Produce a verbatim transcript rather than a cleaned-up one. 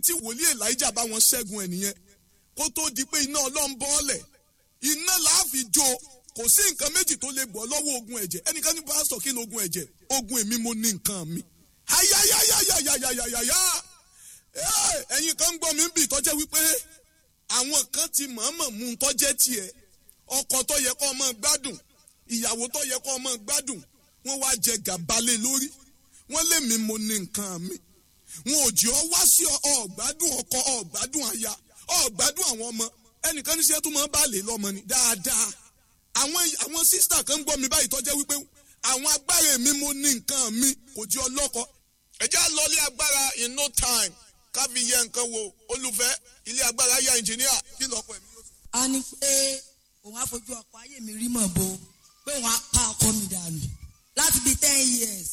tí wòlíì Èlíjà bá wọn ṣẹ́gun ẹ̀ nìyẹn kó tó di pé iná Ọlọ́run bọ́ọ̀lẹ̀ iná làá fi jó kò sí nǹkan méjì tó lè bọ́ lọ́wọ́ ogun ẹ̀jẹ̀ ẹnìkan ní pásítọ̀ kí ni ogun ẹ̀jẹ̀ ogun èmi mo ní nǹkan mi ayayayayayayayaya ẹ̀yin kan ń gbọ́ mi ń bì tọ́jẹ́ wípé àwọn kan ti mọ̀ọ́mọ̀ mú un tọ́jẹ́ tiẹ̀ ọkọ tó yẹ kó máa gbádùn ìyàwó tó yẹ kó máa gbádùn wọ́n wá jẹ gàbálẹ̀ lórí wọ́n lé mi mo ní nǹkan mi wọn ò jẹ́ ọ wá sí ọ̀gbádùn ọkọ ọ̀gbádùn aya ọ̀gbádùn àwọn ọmọ ẹnìkan níṣẹ́ tó máa bá lè lọ́mọ ni dáadáa àwọn àwọn sísítà kan ń gbọ́ mi báyìí tọ́jẹ́ wípé àwọn agbára mi mo ní nǹkan mi kò jẹ́ ọlọ́kọ ẹ jẹ́ lọ́lé agbára in no time ká fi yẹ nǹkan wo olùfẹ́ ilé agbára ya ẹnjìníà kí lọ́pọ̀ ẹ̀mí. a ní pé òun á fojú ọkọ ayé mi rí mọ̀ bo pé òun á pa ọkọ mi dànù láti bíi ten years